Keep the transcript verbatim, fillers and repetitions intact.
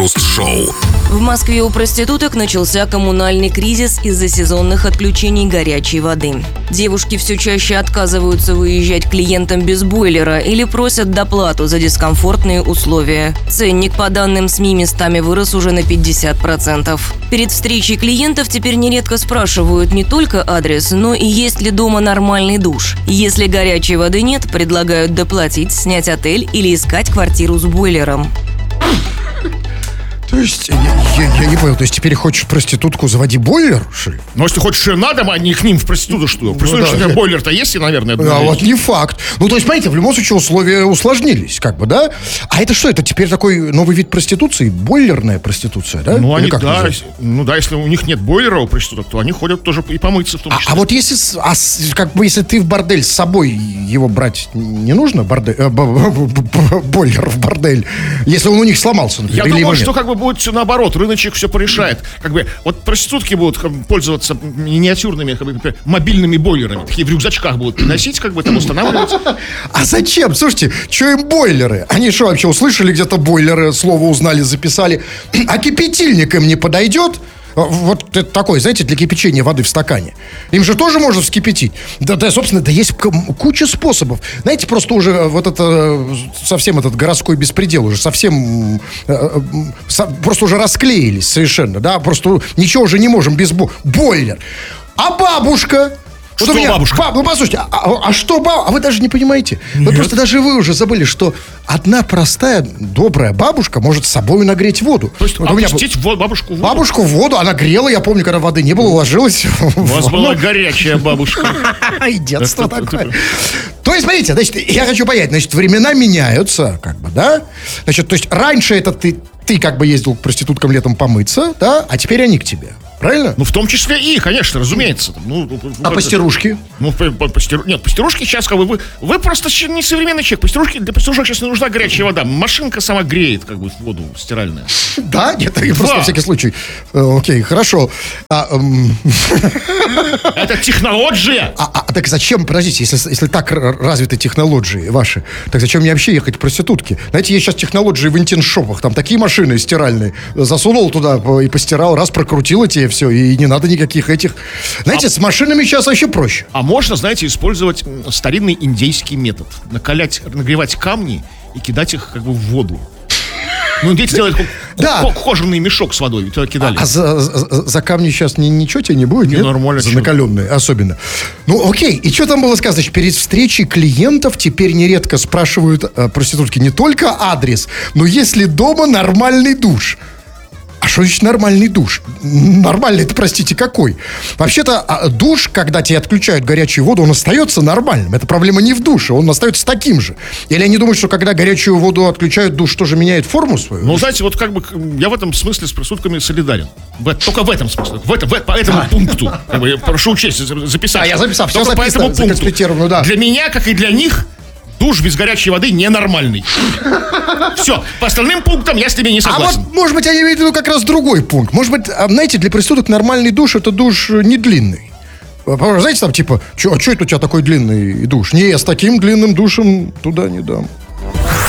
Шоу. В Москве у проституток начался коммунальный кризис из-за сезонных отключений горячей воды. Девушки все чаще отказываются выезжать к клиентам без бойлера или просят доплату за дискомфортные условия. Ценник, по данным СМИ, местами вырос уже на пятьдесят процентов. Перед встречей клиентов теперь нередко спрашивают не только адрес, но и есть ли дома нормальный душ. Если горячей воды нет, предлагают доплатить, снять отель или искать квартиру с бойлером. То есть, я, я, я не понял, то есть теперь хочешь проститутку, заводи бойлер, что ли? Ну, если хочешь ее на дом, а не к ним в проституту, что? Представляешь, Ну, да. что у тебя бойлер-то есть, и, наверное, А вот не факт. Ну, то есть, смотрите, в любом случае условия усложнились, как бы, да? А это что, это теперь такой новый вид проституции? Бойлерная проституция, да? Ну, Или они, как да, называется? ну да, если у них нет бойлера у проституток, то они ходят тоже и помыться в том А, числе. а вот если, с- а с- как бы, если ты в бордель с собой его брать не нужно, бордель, э, б- б- б- б- бойлер в бордель, если он у них сломался, например, Я или думаю, его что нет? как бы будет все наоборот, рыночек все порешает. Как бы вот проститутки будут как бы, пользоваться миниатюрными как бы, например, мобильными бойлерами, такие в рюкзачках будут приносить, как бы там устанавливать. А зачем? Слушайте, что им бойлеры? Они что, вообще услышали где-то бойлеры, слово узнали, записали? А кипятильник им не подойдет? Вот это такой, знаете, для кипячения воды в стакане. Им же тоже можно вскипятить. Да, да, собственно, да есть к- куча способов. Знаете, просто уже вот это, совсем этот городской беспредел уже совсем, э, э, со- просто уже расклеились совершенно, да, просто ничего уже не можем без бо- бойлер. А бабушка? Вот Что у меня бабушка? баб- ну, послушайте, а, а- а что бабушка? А вы даже не понимаете. Вы просто даже вы уже забыли, что одна простая, добрая бабушка может с собой нагреть воду. То есть Вот у меня опустить в бабушку в воду. бабушку в воду, она грела, я помню, когда воды не было, ложилась. У вас была горячая бабушка. И детство Это- это- такое. То есть, смотрите, значит, я хочу понять, значит, времена меняются, как бы, да? Значит, то есть, раньше это ты, ты как бы ездил к проституткам летом помыться, да? А теперь они к тебе, правильно? Ну, в том числе и, конечно, разумеется. Ну, ну, А это- пастерушки? Ну, по- по- пастиру- нет, пастерушки сейчас как бы вы, вы просто щ- не современный человек. Пастерушки, для пастерушек сейчас не нужна горячая вода. Машинка сама греет, как бы, воду стиральная. Да? Нет, я просто Да. на всякий случай. Э, Окей, хорошо. А, эм, Это технология. а- а так зачем, подождите, если, если так р- развиты технологии ваши, так зачем мне вообще ехать к проститутке? Знаете, есть сейчас технологии в интим-шопах, там такие машины стиральные. Засунул туда по- и постирал, раз прокрутила тебе все, и не надо никаких этих. Знаете, с машинами сейчас вообще проще. А можно, знаете, использовать м, старинный индейский метод. Накалять, нагревать камни и кидать их как бы в воду. Ну, индейцы делают ко- Да. ко- кожаный мешок с водой, туда кидали. А за, за- за камни сейчас ни- ничего тебе не будет, Не, нет? нормально, За чё? накаленные особенно. Ну, окей. И что там было сказано? Значит, перед встречей клиентов теперь нередко спрашивают э, проститутки не только адрес, но есть ли дома нормальный душ. А что значит нормальный душ? Нормальный, это, простите, какой? Вообще-то а, душ, когда тебе отключают горячую воду, он остается нормальным. Это проблема не в душе, он остается таким же. Или они думают, что когда горячую воду отключают, душ тоже меняет форму свою? Ну, знаете, вот как бы к- я в этом смысле с проститутками солидарен. В- только в этом смысле. В этом, в- по этому пункту. Как бы, я прошу учесть, за- записать. Да, я записал, всё Только по записано, этому пункту. законспектировано, да. Для меня, как и для них, душ без горячей воды ненормальный. Все. По остальным пунктам я с ними не А согласен. вот, может быть, они имеют в виду как раз другой пункт. Может быть, а, знаете, для проституток нормальный душ — это душ э, не длинный. А, знаете, там типа, чё, а что это у тебя такой длинный душ? Не, я с таким длинным душем туда не дам.